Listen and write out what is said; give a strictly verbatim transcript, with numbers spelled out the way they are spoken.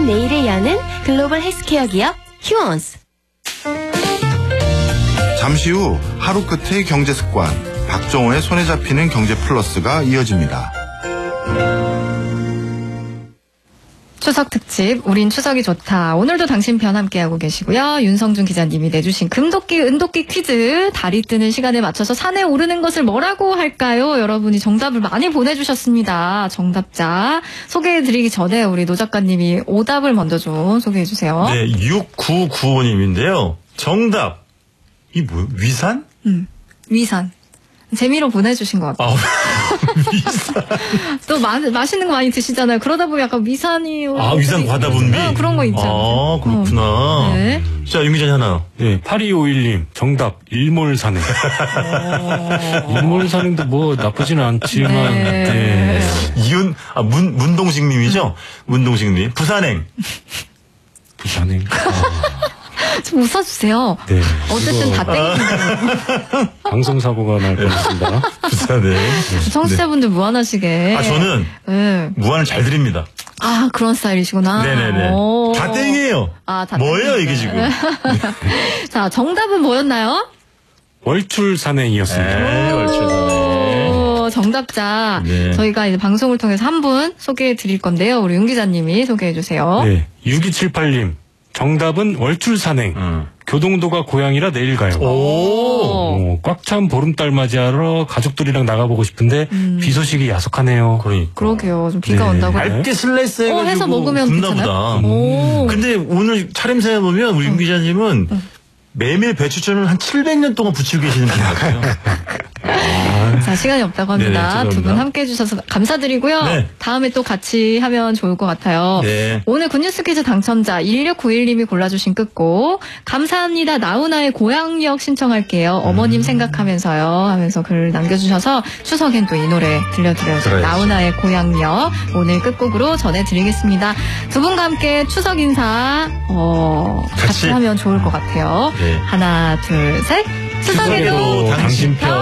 아름다운 내일을 여는 글로벌 헬스케어 기업 휴원스. 잠시 후 하루 끝의 경제 습관, 박정호의 손에 잡히는 경제 플러스가 이어집니다. 추석 특집 우린 추석이 좋다. 오늘도 당신 편 함께하고 계시고요. 윤성준 기자님이 내주신 금도끼 은도끼 퀴즈, 달이 뜨는 시간에 맞춰서 산에 오르는 것을 뭐라고 할까요? 여러분이 정답을 많이 보내주셨습니다. 정답자 소개해드리기 전에 우리 노 작가님이 오답을 먼저 좀 소개해주세요. 네, 육구구오님인데요. 정답. 이 뭐요? 위산? 음, 위산. 재미로 보내주신 것 같아요. 아, 위산. 또 마, 맛있는 거 많이 드시잖아요. 그러다 보면 약간 위산이. 아, 위산 과다 분비? 아, 그런 거 있잖아요. 아, 그렇구나. 어. 네. 자, 윤 기자님 하나. 네, 팔이오일님. 정답, 일몰산행. 일몰산행도 뭐 나쁘지는 않지만. 네. 네. 이윤, 아, 문, 문동식 님이죠? 문동식 님. 부산행. 부산행. 아. 좀 웃어주세요. 네. 어쨌든 다 땡깁니다. 방송사고가 날 뻔했습니다. 부산행. 청취자분들 네. 무한하시게. 아, 저는 네. 무한을 잘 드립니다. 아, 그런 스타일이시구나. 네네네. 오. 다 땡이에요. 아, 다 뭐예요, 땡입니다. 이게 지금? 자, 정답은 뭐였나요? 월출산행이었습니다. 네, 월출산행. 오, 정답자. 네. 저희가 이제 방송을 통해서 한 분 소개해 드릴 건데요. 우리 윤 기자님이 소개해 주세요. 네, 육이칠팔님. 정답은 월출산행. 음. 교동도가 고향이라 내일 가요. 오. 어, 꽉 찬 보름달 맞이하러 가족들이랑 나가보고 싶은데 음. 비 소식이 야속하네요. 그러니까. 그러게요. 좀 비가 네. 온다고. 얇게 슬라이스 해가지고 어, 해서 먹으면 굽나 괜찮아요? 보다. 오. 근데 오늘 차림새 보면 우리 윤 기자님은 메밀 배추전을 한 칠백 년 동안 부치고 계시는 분 같아요. 자, 시간이 없다고 네네, 합니다. 죄송합니다. 두 분 함께 해주셔서 감사드리고요. 네. 다음에 또 같이 하면 좋을 것 같아요. 네. 오늘 굿뉴스 퀴즈 당첨자 일육구일님이 골라주신 끝곡 감사합니다. 나훈아의 고향역 신청할게요. 어머님 음. 생각하면서요 하면서 글 남겨주셔서 추석엔 또 이 노래 들려드려요. 그래야지. 나훈아의 고향역 오늘 끝곡으로 전해드리겠습니다. 두 분과 함께 추석 인사 어, 같이, 같이 하면 좋을 것 같아요. 네. 하나 둘 셋. 추석에도 추석에도 당신 편.